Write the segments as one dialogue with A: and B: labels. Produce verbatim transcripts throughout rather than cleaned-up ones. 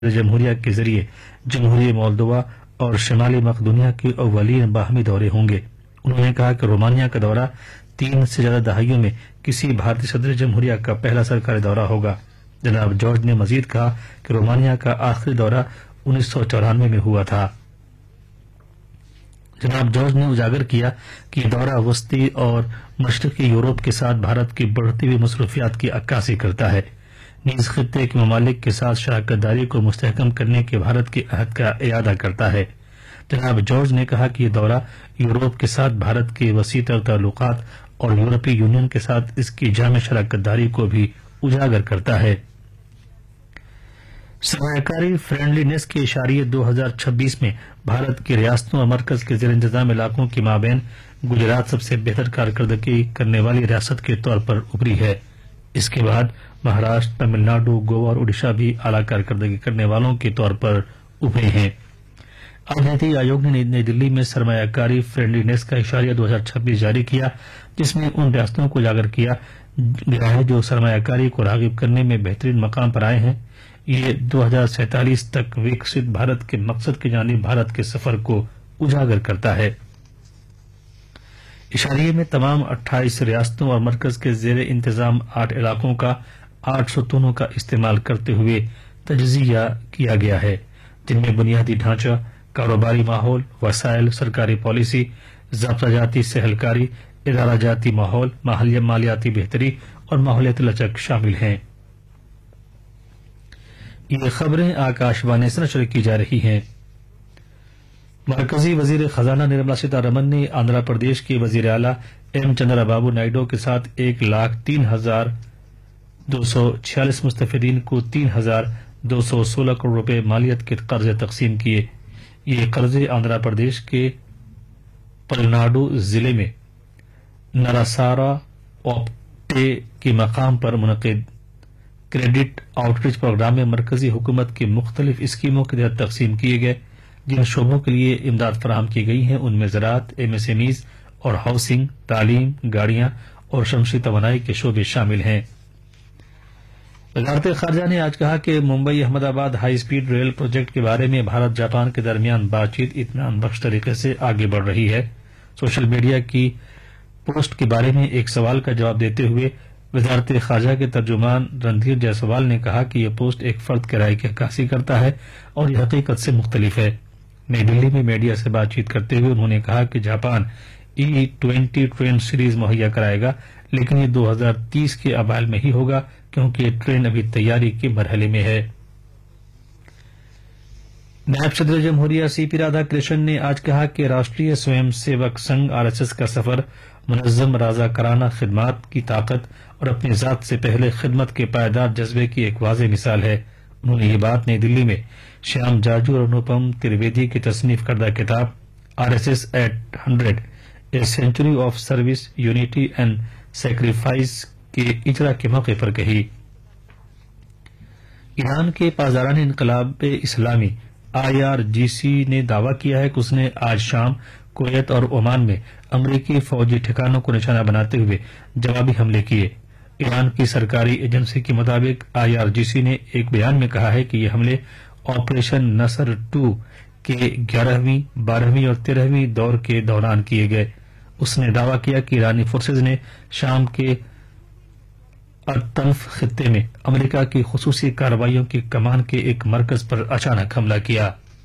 A: جمہوریہ کے ذریعے جمہوریہ مولدووا اور شمالی مقدونیہ کے اولین باہمی دورے ہوں گے۔ انہوں نے کہا کہ رومانیہ کا دورہ تین سے زیادہ دہائیوں میں کسی بھارتی صدر جمہوریہ کا پہلا سرکاری دورہ ہوگا۔ جناب جارج نے مزید کہا کہ رومانیہ کا آخری دورہ انیس سو چورانوے میں ہوا تھا۔ جناب جارج نے اجاگر کیا کہ یہ دورہ وسطی اور مشرقی یورپ کے ساتھ بھارت کی بڑھتی ہوئی مصروفیات کی عکاسی کرتا ہے، نیز خطے کے ممالک کے ساتھ شراکت داری کو مستحکم کرنے کے بھارت کے عہد کا اعادہ کرتا ہے۔ جناب جارج نے کہا کہ یہ دورہ یورپ کے ساتھ بھارت کے وسیع تر تعلقات اور یورپی یونین کے ساتھ اس کی جامع شراکت داری کو بھی اجاگر کرتا ہے۔ سرمایہ کاری فرینڈلینس کے اشاریے دو ہزار چھبیس میں بھارت کی ریاستوں اور مرکز کے زیر انتظام علاقوں کے مابین گجرات سب سے بہتر کارکردگی کرنے والی ریاست کے طور پر ابھری ہے۔ اس کے بعد مہاراشٹر، تمل ناڈو، گوا اور اڈیشہ بھی اعلیٰ کارکردگی کرنے والوں کے طور پر ابھرے ہیں۔ آج نیتی آیوگ نے نئی دلی میں سرمایہ کاری فرینڈلینس کا اشاریہ دو ہزار چھبیس جاری کیا، جس میں ان ریاستوں کو اجاگر کیا گیا ہے جو سرمایہ کاری کو راغب کرنے میں بہترین مقام پر آئے ہیں۔ یہ دو ہزار سینتالیس تک وکست بھارت کے مقصد کی جانب بھارت کے سفر کو اجاگر کرتا ہے۔ اشاریے میں تمام اٹھائیس ریاستوں اور مرکز کے زیر انتظام آٹھ علاقوں کا آٹھ ستونوں کا استعمال کرتے ہوئے تجزیہ کیا گیا ہے، جن میں بنیادی ڈھانچہ، کاروباری ماحول، وسائل، سرکاری پالیسی، ضابطہ جاتی سہل کاری، ادارہ جاتی ماحول، مالیاتی بہتری اور ماحولیاتی لچک شامل ہیں۔ یہ خبریں آکاش وانی سے نشر کی جا رہی ہیں۔ مرکزی وزیر خزانہ نرملا سیتارمن نے آندھرا پردیش کے وزیر اعلیٰ ایم چندرا بابو نائیڈو کے ساتھ ایک لاکھ تین ہزار دو سو چھیالیس مستفیدین کو تین ہزار دو سو سولہ کروڑ روپے مالیت کے قرضے تقسیم کیے۔ یہ قرضے آندھرا پردیش کے پلناڈو ضلع میں نراسارا اوپٹے کے مقام پر منعقد کریڈٹ آؤٹ ریچ پروگرام میں مرکزی حکومت کی مختلف اسکیموں کے تحت تقسیم کیے گئے۔ جن شعبوں کے لیے امداد فراہم کی گئی ہیں ان میں زراعت، ایم ایس ایم ایز اور ہاؤسنگ، تعلیم، گاڑیاں اور شمسی توانائی کے شعبے شامل ہیں۔ وزارت خارجہ نے آج کہا کہ ممبئی احمد آباد ہائی اسپیڈ ریل پروجیکٹ کے بارے میں بھارت جاپان کے درمیان بات چیت اطمینان بخش طریقے سے آگے بڑھ رہی ہے۔ سوشل میڈیا کی پوسٹ کے بارے میں ایک سوال کا جواب دیتے ہوئے وزارت خارجہ کے ترجمان رندھیر جیسوال نے کہا کہ یہ پوسٹ ایک فرد کی رائے کی عکاسی کرتا ہے اور یہ حقیقت سے مختلف ہے۔ نئی دلی میں میڈیا سے بات چیت کرتے ہوئے انہوں نے کہا کہ جاپان ای ٹوینٹی ٹرین سیریز مہیا کرائے گا، لیکن یہ دو ہزار تیس کے اوائل میں ہی ہوگا کیونکہ یہ ٹرین ابھی تیاری کے مرحلے میں ہے۔ نائب صدر جمہوریہ سی پی رادھا کرشن نے آج کہا کہ Rashtriya سوئم civic Singh R S S کا سفر منظم رضاکارانہ خدمات کی طاقت اور اپنی ذات سے پہلے خدمت کے پائیدار جذبے کی ایک واضح مثال ہے۔ انہوں نے یہ بات نئی دلی میں شیام جاجو اور انوپم ترویدی کی تصنیف کردہ کتاب R S S eight hundred a century of service, unity and sacrifice کے اجرا کے موقع پر کہی۔ ایران کے پاسداران انقلاب اسلامی آئی آر جی سی نے دعویٰ کیا ہے کہ اس نے آج شام کویت اور عمان میں امریکی فوجی ٹھکانوں کو نشانہ بناتے ہوئے جوابی حملے کیے۔ ایران کی سرکاری ایجنسی کے مطابق آئی آر جی سی نے ایک بیان میں کہا ہے کہ یہ حملے آپریشن نصر ٹو کے گیارہویں، بارہویں اور تیرہویں دور کے دوران کیے گئے۔ اس نے دعویٰ کیا کہ ایرانی فورسز نے شام کے الطنف خطے میں امریکہ کی خصوصی کارروائیوں کی کمان کے ایک مرکز پر اچانک حملہ کیا۔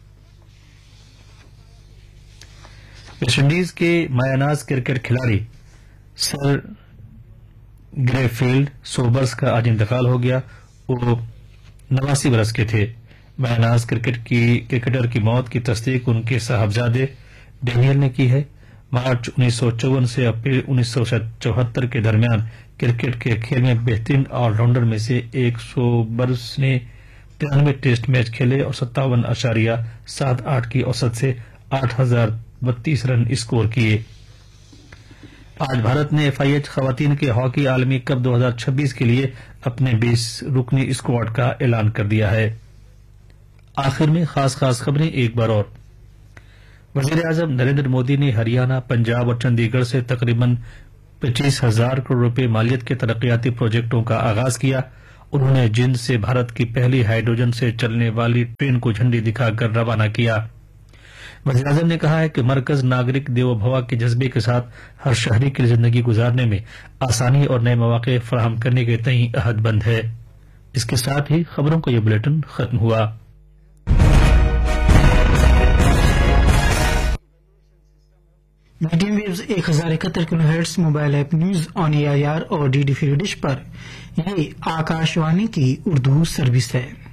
A: ویسٹ انڈیز کے مایہ ناز کرکٹ کھلاڑی سر گرے فیلڈ سوبرز کا آج انتقال ہو گیا۔ وہ نواسی برس کے تھے۔ مایہ ناز کرکٹ کی کرکٹر کی موت کی تصدیق ان کے صاحبزادے ڈینیل نے کی ہے۔ مارچ انیس سو چون سے اپریل انیس سو چوہتر کے درمیان کرکٹ کے کھیل میں بہترین آل راؤنڈر میں سے ایک سوبرز نے ترانوے ٹیسٹ میچ کھیلے اور ستاون اشاریہ سات آٹھ کی اوسط سے آٹھ ہزار بتیس رن اسکور کیے۔ آج بھارت نے ایف آئی ایچ خواتین کے ہاکی عالمی کپ دو ہزار چھبیس کے لیے اپنے بیس رکنی اسکواڈ کا اعلان کر دیا ہے۔ آخر میں خاص خاص خبریں ایک بار اور۔ وزیر اعظم نریندر مودی نے ہریانہ، پنجاب اور چنڈی گڑھ سے تقریباً پچیس ہزار کروڑ روپے مالیت کے ترقیاتی پروجیکٹوں کا آغاز کیا انہوں نے جند سے بھارت کی پہلی ہائیڈروجن سے چلنے والی ٹرین کو جھنڈی دکھا کر روانہ کیا۔ وزیر اعظم نے کہا ہے کہ مرکز ناگرک دیو بھوا کے جذبے کے ساتھ ہر شہری کی زندگی گزارنے میں آسانی اور نئے مواقع فراہم کرنے کے تئیں عہد بند ہے۔ اس کے ساتھ ہی خبروں کا یہ بلیٹن ختم ہوا۔
B: میڈیم ویوز ایک ہزار اکہتر کلو hertz mobile app news on a I R اور ڈی ڈی فری ڈش پر یہ آکاش وانی کی اردو سروس ہے۔